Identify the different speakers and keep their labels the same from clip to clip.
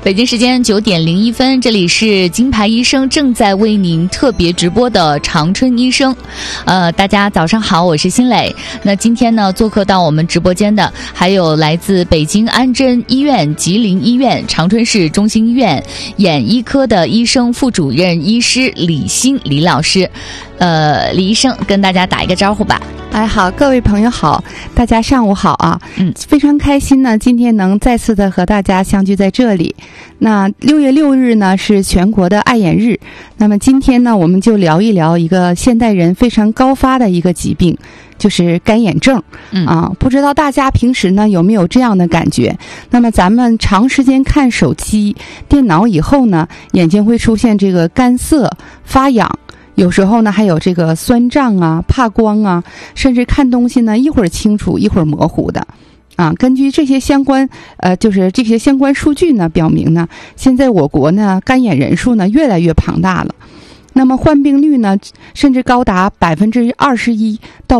Speaker 1: 北京时间9点01分，这里是金牌医生正在为您特别直播的长春医生。大家早上好，我是辛磊。那今天呢，做客到我们直播间的还有来自北京安贞医院、吉林医院、长春市中心医院眼医科的医生副主任医师李欣李老师。李医生跟大家打一个招呼吧。
Speaker 2: 好，各位朋友好，大家上午好啊。非常开心呢，今天能再次的和大家相聚在这里。那6月6日呢是全国的爱眼日，那么今天呢我们就聊一聊一个现代人非常高发的一个疾病，就是干眼症。不知道大家平时呢有没有这样的感觉？那么咱们长时间看手机、电脑以后呢，眼睛会出现这个干涩、发痒。有时候呢还有这个酸胀啊、怕光啊，甚至看东西呢一会儿清楚一会儿模糊的根据这些相关数据呢表明呢，现在我国呢干眼人数呢越来越庞大了，那么患病率呢甚至高达21%到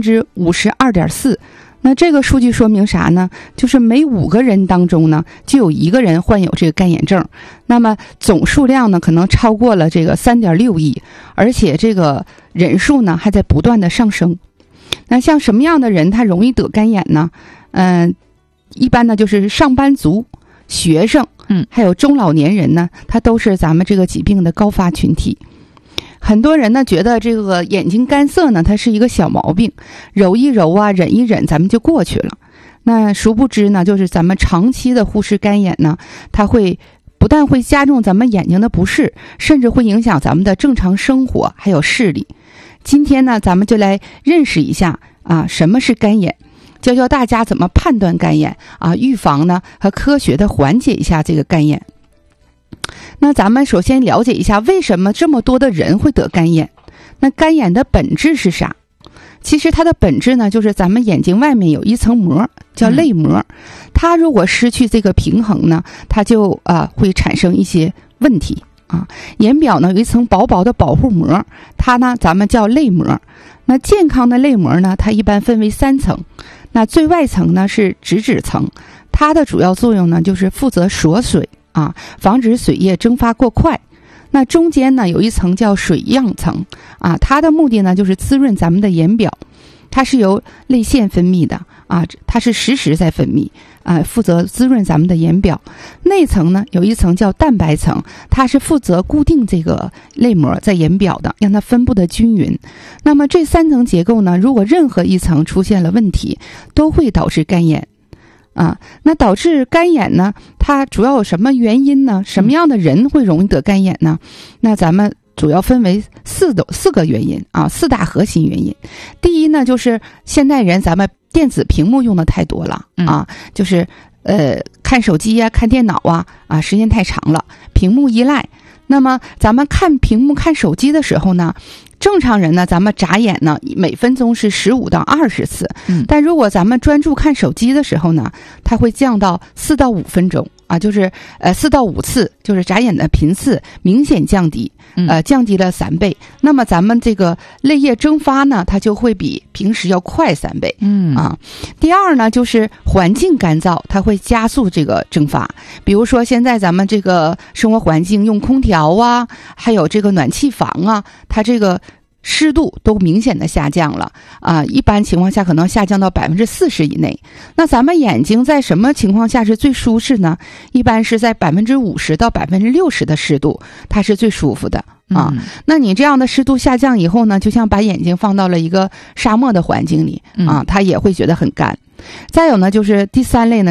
Speaker 2: 52.4%。那这个数据说明啥呢？就是每5个人当中呢就有1个人患有这个干眼症，那么总数量呢可能超过了这个3.6亿，而且这个人数呢还在不断的上升。那像什么样的人他容易得干眼呢？一般呢就是上班族、学生，还有中老年人呢，他都是咱们这个疾病的高发群体。很多人呢觉得这个眼睛干涩呢它是一个小毛病，揉一揉啊，忍一忍咱们就过去了。那殊不知呢，就是咱们长期的忽视干眼呢，它不但会加重咱们眼睛的不适，甚至会影响咱们的正常生活还有视力。今天呢咱们就来认识一下什么是干眼，教大家怎么判断干眼预防呢和科学的缓解一下这个干眼。那咱们首先了解一下为什么这么多的人会得干眼。那干眼的本质是啥？其实它的本质呢就是咱们眼睛外面有一层膜叫泪膜，它如果失去这个平衡呢，它就会产生一些问题眼表呢有一层薄薄的保护膜，它呢咱们叫泪膜。那健康的泪膜呢，它一般分为3层。那最外层呢是脂质层，它的主要作用呢就是负责锁水防止水液蒸发过快。那中间呢有一层叫水样层它的目的呢就是滋润咱们的眼表，它是由泪腺分泌的它是实时在分泌负责滋润咱们的眼表。内层呢有一层叫蛋白层，它是负责固定这个泪膜在眼表的，让它分布的均匀。那么这3层结构呢，如果任何一层出现了问题，都会导致干眼那导致干眼呢，它主要有什么原因呢？什么样的人会容易得干眼呢？那咱们主要分为四个原因4大核心原因。第一呢，就是现代人咱们电子屏幕用的太多了就是看手机看电脑时间太长了，屏幕依赖。那么咱们看屏幕看手机的时候呢，正常人呢咱们眨眼呢每分钟是15到20次，但如果咱们专注看手机的时候呢，它会降到4到5分钟就是4到5次，就是眨眼的频次明显降低，降低了3倍。那么咱们这个泪液蒸发呢，它就会比平时要快3倍。第二呢，就是环境干燥，它会加速这个蒸发。比如说现在咱们这个生活环境用空调还有这个暖气房它这个湿度都明显的下降了一般情况下可能下降到40%以内。那咱们眼睛在什么情况下是最舒适呢？一般是在50%到60%的湿度，它是最舒服的那你这样的湿度下降以后呢，就像把眼睛放到了一个沙漠的环境里它也会觉得很干。再有呢，就是第3类呢，